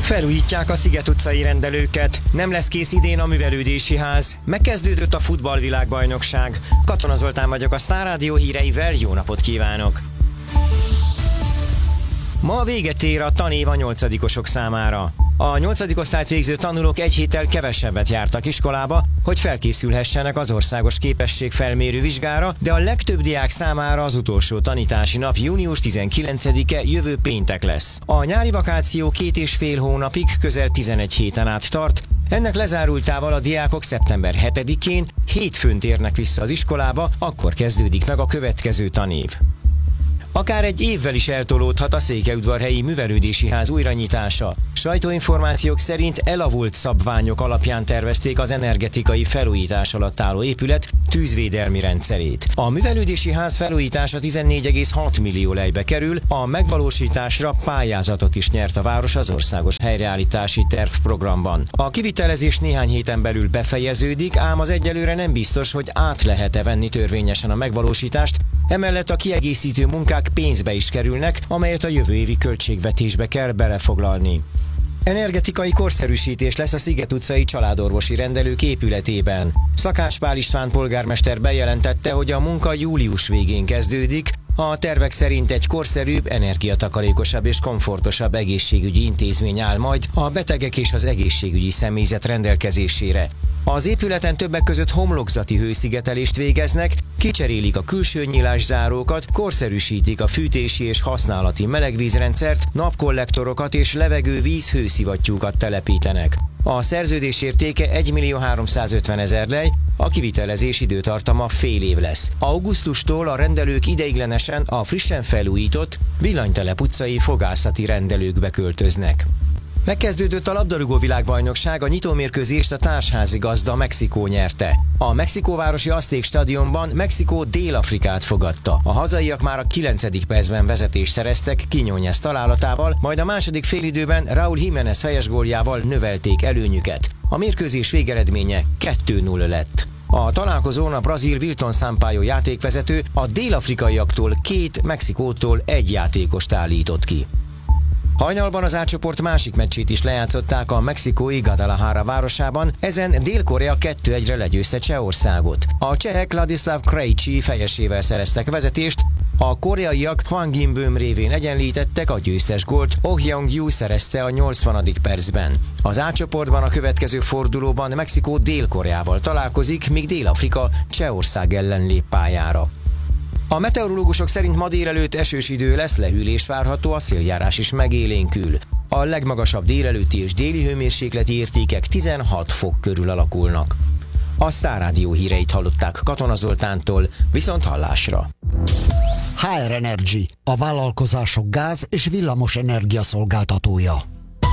Felújítják a Sziget utcai rendelőket, nem lesz kész idén a művelődési ház, megkezdődött a futballvilágbajnokság. Katona Zoltán vagyok, a Sztár Rádió híreivel, jó napot kívánok! Ma véget ér a tanév a 8-osok számára. A 8. osztályt végző tanulók egy héttel kevesebbet jártak iskolába, hogy felkészülhessenek az országos képességfelmérő vizsgára, de a legtöbb diák számára az utolsó tanítási nap június 19-e jövő péntek lesz. A nyári vakáció 2,5 hónapig, közel 11 héten át tart. Ennek lezárultával a diákok szeptember 7-én hétfőn térnek vissza az iskolába, akkor kezdődik meg a következő tanév. Akár egy évvel is eltolódhat a Székelyudvarhelyi művelődési ház újranyitása. Sajtóinformációk szerint elavult szabványok alapján tervezték az energetikai felújítás alatt álló épület tűzvédelmi rendszerét. A művelődési ház felújítása 14,6 millió lejbe kerül, a megvalósításra pályázatot is nyert a város az országos helyreállítási tervprogramban. A kivitelezés néhány héten belül befejeződik, ám az egyelőre nem biztos, hogy át lehet-e venni törvényesen a megvalósítást. Emellett a kiegészítő munkák pénzbe is kerülnek, amelyet a jövő évi költségvetésbe kell belefoglalni. Energetikai korszerűsítés lesz a Sziget utcai családorvosi rendelők épületében. Szakács Pál István polgármester bejelentette, hogy a munka július végén kezdődik. A tervek szerint egy korszerűbb, energiatakarékosabb és komfortosabb egészségügyi intézmény áll majd a betegek és az egészségügyi személyzet rendelkezésére. Az épületen többek között homlokzati hőszigetelést végeznek, kicserélik a külső nyilászárókat, korszerűsítik a fűtési és használati melegvízrendszert, napkollektorokat és levegő-víz hőszivattyúkat telepítenek. A szerződés értéke 1.350.000 lej, a kivitelezés időtartama fél év lesz. Augusztustól a rendelők ideiglenesen a frissen felújított Villanytelep utcai fogászati rendelőkbe költöznek. Megkezdődött a labdarúgó világbajnokság, a nyitómérkőzést a társházigazda Mexikó nyerte. A mexikóvárosi Azték stadionban Mexikó Dél-Afrikát fogadta. A hazaiak már a 9. percben vezetést szereztek Quiñones találatával, majd a második félidőben Raúl Jiménez fejes góljával növelték előnyüket. A mérkőzés végeredménye 2-0 lett. A találkozón a brazil Wilton Sampaio játékvezető a dél-afrikaiaktól 2, Mexikótól 1 játékost állított ki. Hajnalban az A-csoport másik meccsét is lejátszották a mexikói Guadalajara városában, ezen Dél-Korea 2-1-re legyőzte Csehországot. A csehek Ladislav Krejci fejesével szereztek vezetést, a koreaiak Hwang In-beom révén egyenlítettek, a győztes gólt Oh Hyung-ju szerezte a 80. percben. Az A-csoportban a következő fordulóban Mexikó Dél-Koreával találkozik, míg Dél-Afrika Csehország ellen lép pályára. A meteorológusok szerint ma délelőtt esős idő lesz, lehűlés várható, a széljárás is megélénkül. A legmagasabb délelőtti és déli hőmérsékleti értékek 16 fok körül alakulnak. A Sztár Rádió híreit hallották Katona Zoltántól, viszont hallásra. HR Energy, a vállalkozások gáz- és villamos energia szolgáltatója.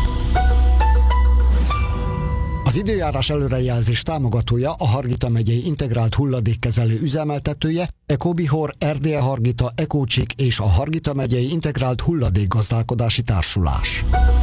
Az időjárás előrejelzés támogatója a Hargita megyei integrált hulladékkezelő üzemeltetője, Ecobihor, Erdélye Hargita, Ecócsik és a Hargita megyei integrált hulladékgazdálkodási társulás.